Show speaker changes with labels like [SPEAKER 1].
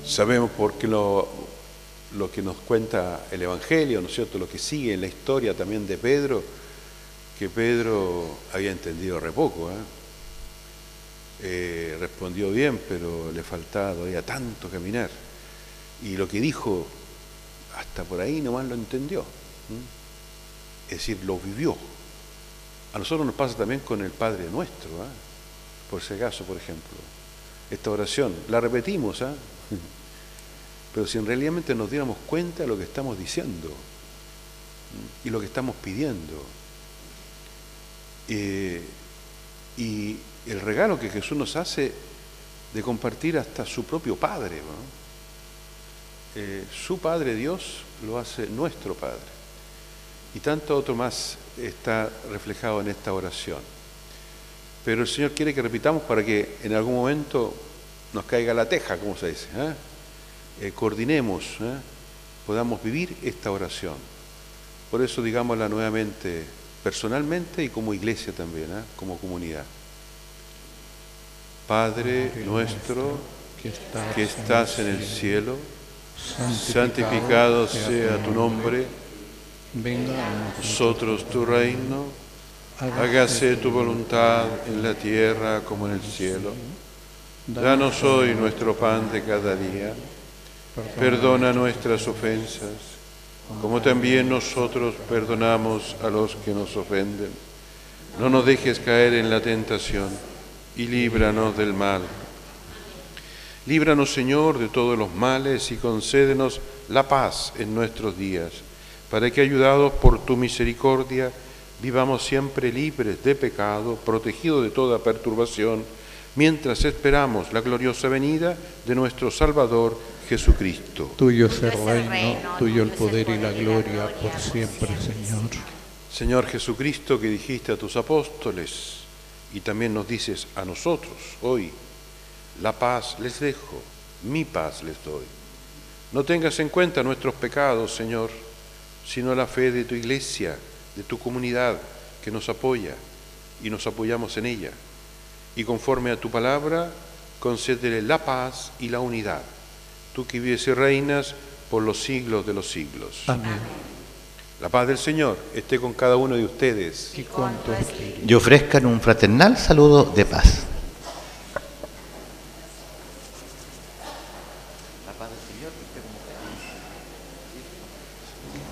[SPEAKER 1] Sabemos porque lo que nos cuenta el Evangelio, ¿no es cierto?, lo que sigue en la historia también de Pedro, que Pedro había entendido re poco, respondió bien, pero le faltaba todavía tanto caminar. Y lo que dijo, hasta por ahí nomás lo entendió. Es decir, lo vivió. A nosotros nos pasa también con el Padre Nuestro, por si acaso, por ejemplo. Esta oración, la repetimos, pero si realmente nos diéramos cuenta de lo que estamos diciendo y lo que estamos pidiendo. Y el regalo que Jesús nos hace de compartir hasta su propio Padre, su Padre Dios lo hace nuestro Padre. Y tanto otro más está reflejado en esta oración. Pero el Señor quiere que repitamos para que en algún momento nos caiga la teja, como se dice, coordinemos, podamos vivir esta oración. Por eso digámosla nuevamente, personalmente y como iglesia también, como comunidad. Padre nuestro que estás en el cielo, santificado sea tu nombre,
[SPEAKER 2] venga a
[SPEAKER 1] nosotros tu reino, hágase tu voluntad en la tierra como en el cielo. Danos hoy nuestro pan de cada día, perdona nuestras ofensas, como también nosotros perdonamos a los que nos ofenden. No nos dejes caer en la tentación y líbranos del mal. Líbranos, Señor, de todos los males y concédenos la paz en nuestros días, para que, ayudados por tu misericordia, vivamos siempre libres de pecado, protegidos de toda perturbación, mientras esperamos la gloriosa venida de nuestro Salvador Jesucristo.
[SPEAKER 2] Tuyo es el reino, tuyo el poder y la gloria por siempre, Señor.
[SPEAKER 1] Señor Jesucristo, que dijiste a tus apóstoles y también nos dices a nosotros hoy, la paz les dejo, mi paz les doy. No tengas en cuenta nuestros pecados, Señor, sino la fe de tu iglesia, de tu comunidad que nos apoya y nos apoyamos en ella. Y conforme a tu palabra, concédele la paz y la unidad, tú que vives y reinas por los siglos de los siglos.
[SPEAKER 2] Amén.
[SPEAKER 1] La paz del Señor esté con cada uno de ustedes.
[SPEAKER 2] Y con tu espíritu.
[SPEAKER 3] Y ofrezcan un fraternal saludo de paz. La paz del Señor esté con ustedes.